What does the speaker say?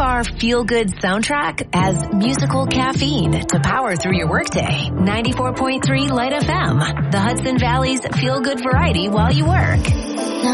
our feel-good soundtrack as musical caffeine to power through your workday. 94.3 Light FM, the Hudson Valley's feel-good variety while you work.